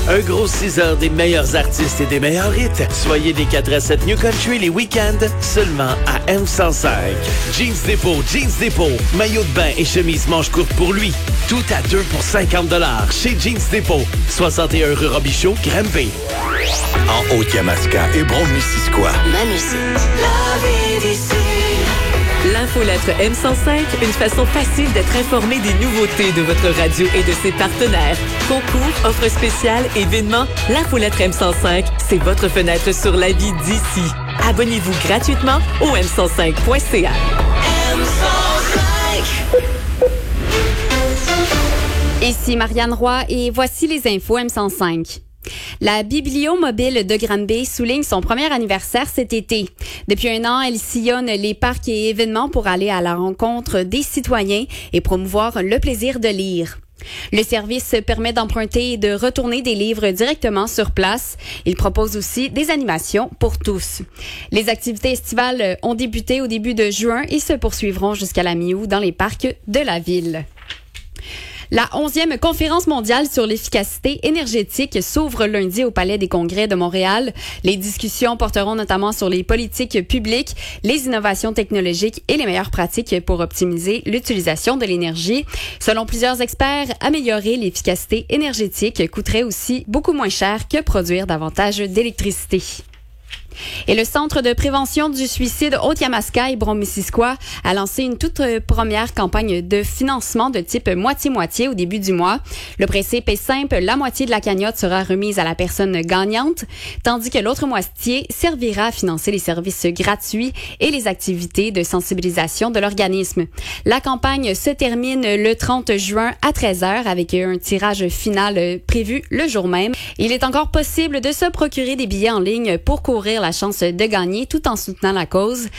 Un gros 6 heures des meilleurs artistes et des meilleurs hits. Soyez des 4 à 7 New Country les week-ends, seulement à M105. Jeans Dépôt, maillot de bain et chemise manche courte pour lui. Tout à 2 pour 50 $ chez Jeans Dépôt. 61 rue Robichaud, Granby. En Haute-Yamaska et Brome-Missisquoi. Ma musique. La vie d'ici. L'infolettre M105, une façon facile d'être informé des nouveautés de votre radio et de ses partenaires. Concours, offres spéciales, événements, l'infolettre M105, c'est votre fenêtre sur la vie d'ici. Abonnez-vous gratuitement au m105.ca. Ici Marianne Roy et voici les infos M105. La Bibliomobile de Granby souligne son premier anniversaire cet été. Depuis un an, elle sillonne les parcs et événements pour aller à la rencontre des citoyens et promouvoir le plaisir de lire. Le service permet d'emprunter et de retourner des livres directement sur place. Il propose aussi des animations pour tous. Les activités estivales ont débuté au début de juin et se poursuivront jusqu'à la mi-août dans les parcs de la ville. La 11e conférence mondiale sur l'efficacité énergétique s'ouvre lundi au Palais des Congrès de Montréal. Les discussions porteront notamment sur les politiques publiques, les innovations technologiques et les meilleures pratiques pour optimiser l'utilisation de l'énergie. Selon plusieurs experts, améliorer l'efficacité énergétique coûterait aussi beaucoup moins cher que produire davantage d'électricité. Et le Centre de prévention du suicide Haute-Yamaska et Brome-Missisquoi a lancé une toute première campagne de financement de type moitié-moitié au début du mois. Le principe est simple, la moitié de la cagnotte sera remise à la personne gagnante, tandis que l'autre moitié servira à financer les services gratuits et les activités de sensibilisation de l'organisme. La campagne se termine le 30 juin à 13h avec un tirage final prévu le jour même. Il est encore possible de se procurer des billets en ligne pour courir la chance de gagner tout en soutenant la cause.